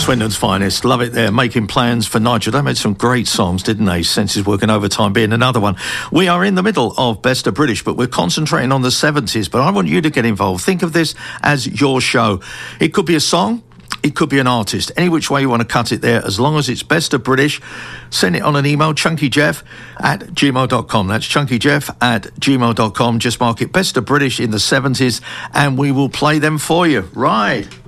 Swindon's finest. Love it there. Making Plans for Nigel. They made some great songs, didn't they? Senses Working Overtime being another one. We are in the middle of Best of British, but we're concentrating on the 70s. But I want you to get involved. Think of this as your show. It could be a song. It could be an artist. Any which way you want to cut it there, as long as it's Best of British, send it on an email, chunkyjeff@gmail.com. That's chunkyjeff@gmail.com. Just mark it Best of British in the 70s, and we will play them for you. Right.